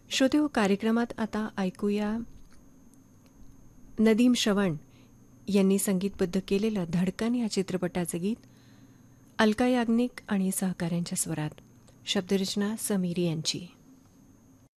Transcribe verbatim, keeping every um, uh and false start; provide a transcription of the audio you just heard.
श्रोते हो, कार्यक्रमात आता ऐकूया नदीम श्रवण यांनी संगीतबद्ध केलेलं धडकन या चित्रपटाचं गीत अलका याग्निक आणि सहकाऱ्यांच्या स्वरात. शब्दरचना समीरी यांची.